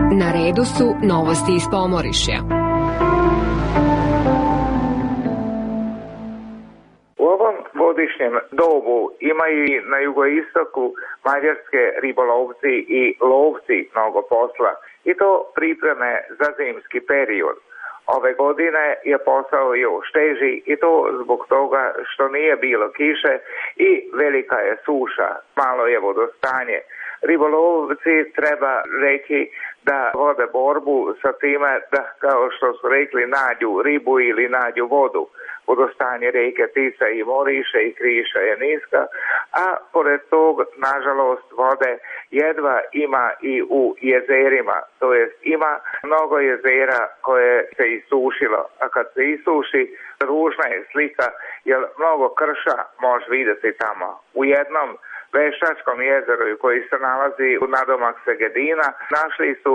Na redu su novosti iz Pomorišja. U ovom godišnjem dobu imaju i na jugoistoku mađarske ribolovci i lovci mnogo posla, i to pripreme za zimski period. Ove godine je posao još teži, i to zbog toga što nije bilo kiše i velika je suša, malo je vodostanje. Ribolovci treba reći da vode borbu sa time da, kao što su rekli, nađu ribu ili nađu vodu. Vodostanje rijeke Tise i Moriše i Kriša je niska, a pored tog, nažalost, vode jedva ima i u jezerima, to jest ima mnogo jezera koje se isušilo, a kad se isuši, ružna je slika, jer mnogo krša može vidjeti tamo. U jednom Veštačkom jezeru koji se nalazi u nadomak Segedina našli su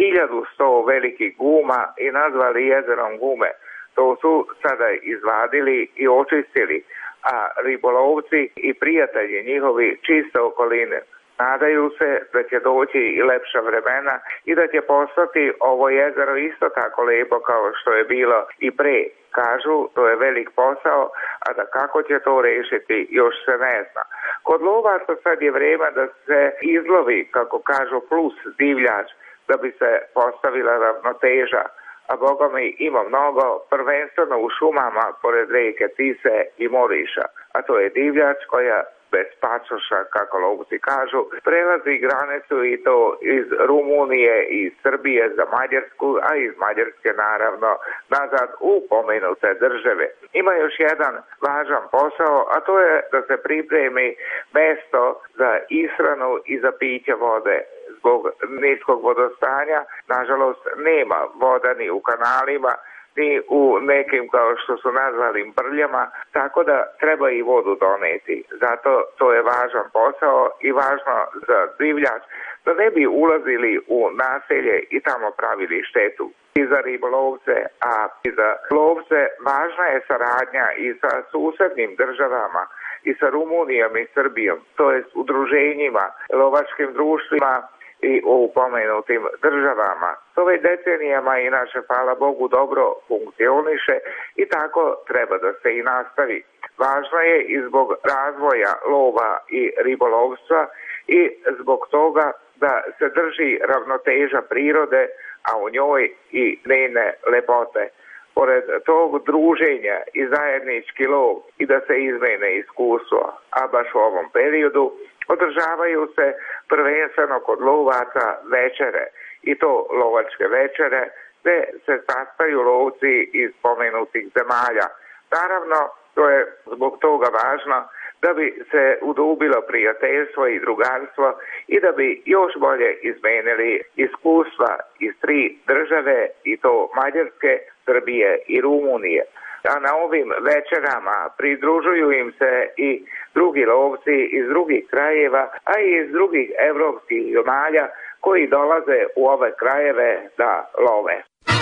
1100 velikih guma i nazvali jezerom Gume. To su sada izvadili i očistili, a ribolovci i prijatelji njihovi čiste okoline. Nadaju se da će doći i lepša vremena i da će postati ovo jezero isto tako lepo kao što je bilo i pre. Kažu, to je velik posao, a da kako će to rešiti još se ne zna. Kod lovaca sad je vrijeme da se izlovi, kako kažu, plus divljač, da bi se postavila ravnoteža. A Boga mi ima mnogo, prvenstveno u šumama pored rijeke Tise i Moriša. A to je divljač koja bez pasoša, kako lovci kažu, prelazi granicu, i to iz Rumunije i Srbije za Mađarsku, a iz Mađarske naravno nazad u pomenute države. Ima još jedan važan posao, a to je da se pripremi mesto za ishranu i za piće vode. Zbog niskog vodostanja, nažalost, nema voda ni u kanalima, ni u nekim, kao što su nazvali, brljama, tako da treba i vodu doneti. Zato to je važan posao i važno za divljač, da ne bi ulazili u naselje i tamo pravili štetu. I za ribolovce, a i za lovce važna je saradnja i sa susednim državama, i sa Rumunijom i Srbijom, to jest udruženjima, lovačkim društvima i u pomenutim državama. To već decenijama inače, hvala Bogu, dobro funkcioniše i tako treba da se i nastavi. Važno je i zbog razvoja lova i ribolovstva i zbog toga da se drži ravnoteža prirode, a u njoj i njene lepote. Pored tog druženja i zajednički lov i da se izmene iskustvo, a baš u ovom periodu održavaju se prvenstveno kod lovaca večere, i to lovačke večere, gde se sastaju lovci iz pomenutih zemalja. Naravno, to je zbog toga važno da bi se udubilo prijateljstvo i drugarstvo i da bi još bolje izmenili iskustva iz 3 države, i to Mađarske, Srbije i Rumunije. A na ovim večerama pridružuju im se i drugi lovci iz drugih krajeva, a i iz drugih evropskih zemalja koji dolaze u ove krajeve da love.